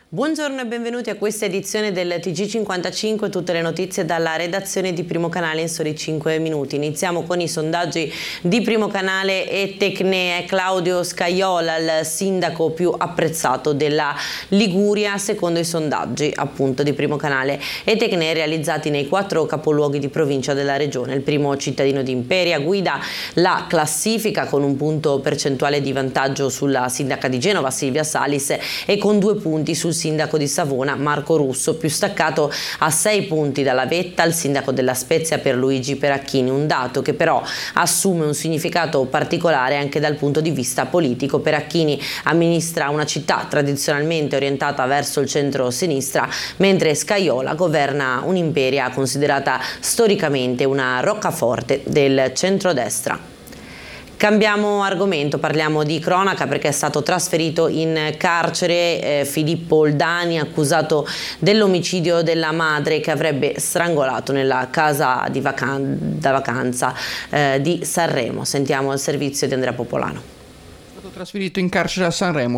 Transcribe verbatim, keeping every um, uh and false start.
Buongiorno e benvenuti a questa edizione del T G cinquantacinque, tutte le notizie dalla redazione di Primo Canale in soli cinque minuti. Iniziamo con i sondaggi di Primo Canale e Tecne. Claudio Scajola, il sindaco più apprezzato della Liguria, secondo i sondaggi appunto di Primo Canale e Tecne realizzati nei quattro capoluoghi di provincia della regione. Il primo cittadino di Imperia guida la classifica con un punto percentuale di vantaggio sulla sindaca di Genova Silvia Salis e con due punti sul sindaco di Savona Marco Russo, più staccato a sei punti dalla vetta il sindaco della Spezia Pierluigi Peracchini, un dato che però assume un significato particolare anche dal punto di vista politico. Peracchini amministra una città tradizionalmente orientata verso il centro-sinistra, mentre Scajola governa un'Imperia considerata storicamente una roccaforte del centrodestra. Cambiamo argomento, parliamo di cronaca perché è stato trasferito in carcere eh, Filippo Oldani, accusato dell'omicidio della madre che avrebbe strangolato nella casa di vacan- da vacanza eh, di Sanremo. Sentiamo il servizio di Andrea Popolano. È stato trasferito in carcere a Sanremo